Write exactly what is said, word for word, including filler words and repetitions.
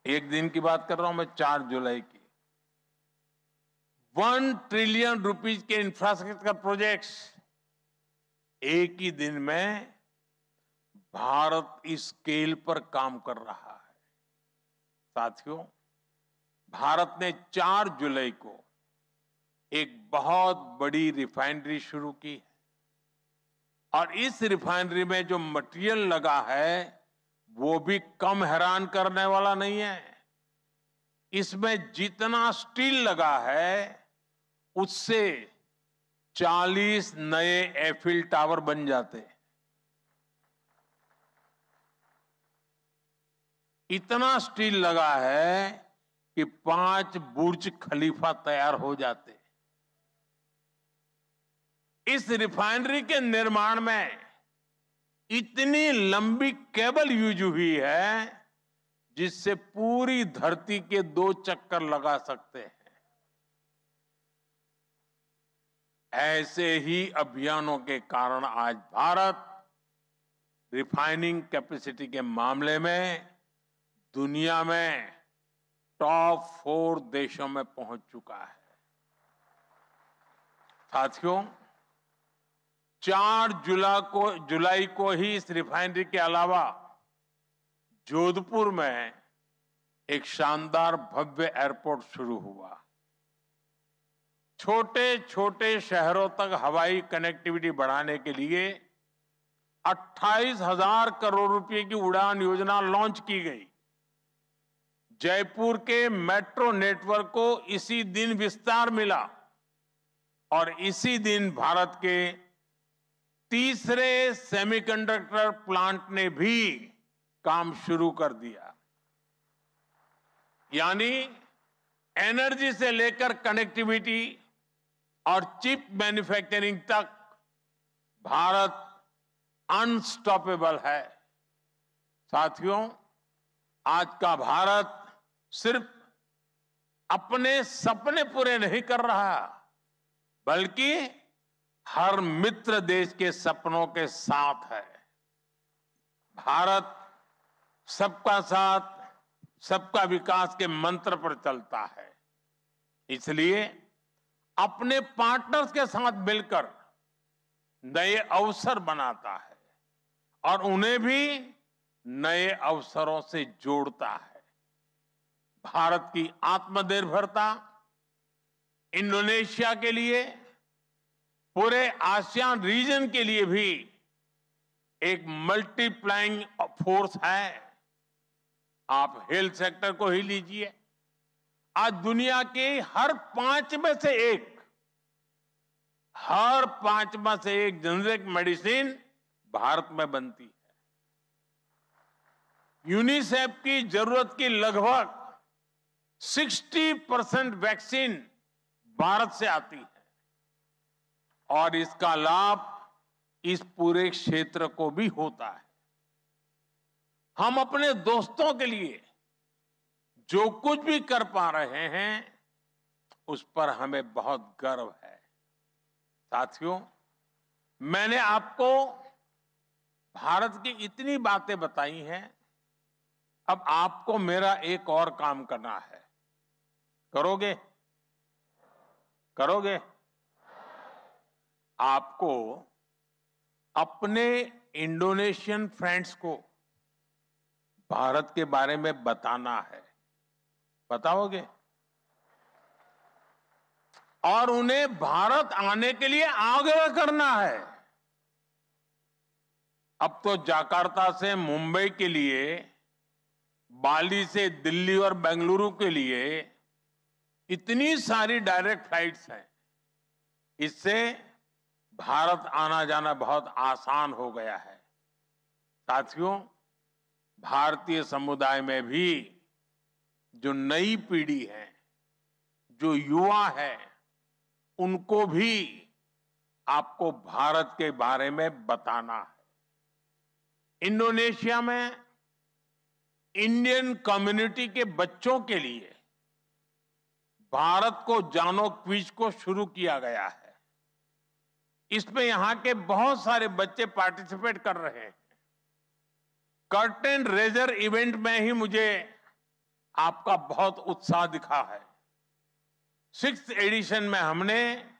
एक दिन की बात कर रहा हूं मैं, चार जुलाई की। वन ट्रिलियन रुपीज के इंफ्रास्ट्रक्चर प्रोजेक्ट्स एक ही दिन में भारत इस स्केल पर काम कर रहा है। साथियों, भारत ने चार जुलाई को एक बहुत बड़ी रिफाइनरी शुरू की है और इस रिफाइनरी में जो मटेरियल लगा है वो भी कम हैरान करने वाला नहीं है। इसमें जितना स्टील लगा है उससे चालीस नए एफिल टावर बन जाते हैं। इतना स्टील लगा है कि पांच बुर्ज खलीफा तैयार हो जाते हैं। इस रिफाइनरी के निर्माण में इतनी लंबी केबल यूज हुई है जिससे पूरी धरती के दो चक्कर लगा सकते हैं। ऐसे ही अभियानों के कारण आज भारत रिफाइनिंग कैपेसिटी के मामले में दुनिया में टॉप फोर देशों में पहुंच चुका है। साथियों, चार जुलाई को जुलाई को ही इस रिफाइनरी के अलावा जोधपुर में एक शानदार भव्य एयरपोर्ट शुरू हुआ। छोटे छोटे शहरों तक हवाई कनेक्टिविटी बढ़ाने के लिए अट्ठाईस हजार करोड़ रुपए की उड़ान योजना लॉन्च की गई। जयपुर के मेट्रो नेटवर्क को इसी दिन विस्तार मिला और इसी दिन भारत के तीसरे सेमीकंडक्टर प्लांट ने भी काम शुरू कर दिया। यानी एनर्जी से लेकर कनेक्टिविटी और चिप मैन्युफैक्चरिंग तक भारत अनस्टॉपेबल है। साथियों, आज का भारत सिर्फ अपने सपने पूरे नहीं कर रहा बल्कि हर मित्र देश के सपनों के साथ है। भारत सबका साथ सबका विकास के मंत्र पर चलता है। इसलिए अपने पार्टनर्स के साथ मिलकर नए अवसर बनाता है और उन्हें भी नए अवसरों से जोड़ता है। भारत की आत्मनिर्भरता इंडोनेशिया के लिए, पूरे आसियान रीजन के लिए भी एक मल्टीप्लाइंग फोर्स है। आप हेल्थ सेक्टर को ही लीजिए, आज दुनिया के हर पांच में से एक हर पांच में से एक जेनेरिक मेडिसिन भारत में बनती है। यूनिसेफ की जरूरत की लगभग साठ परसेंट वैक्सीन भारत से आती है और इसका लाभ इस पूरे क्षेत्र को भी होता है। हम अपने दोस्तों के लिए जो कुछ भी कर पा रहे हैं उस पर हमें बहुत गर्व है। साथियों, मैंने आपको भारत की इतनी बातें बताई हैं, अब आपको मेरा एक और काम करना है। करोगे? करोगे? आपको अपने इंडोनेशियन फ्रेंड्स को भारत के बारे में बताना है। बताओगे? और उन्हें भारत आने के लिए आग्रह करना है। अब तो जाकार्ता से मुंबई के लिए, बाली से दिल्ली और बेंगलुरु के लिए इतनी सारी डायरेक्ट फ्लाइट्स हैं। इससे भारत आना जाना बहुत आसान हो गया है। साथियों, भारतीय समुदाय में भी जो नई पीढ़ी है, जो युवा है, उनको भी आपको भारत के बारे में बताना है। इंडोनेशिया में इंडियन कम्युनिटी के बच्चों के लिए भारत को जानो क्विज को शुरू किया गया है। इसमें यहां के बहुत सारे बच्चे पार्टिसिपेट कर रहे हैं। कर्टेन रेजर इवेंट में ही मुझे आपका बहुत उत्साह दिखा है। सिक्स्थ एडिशन में हमने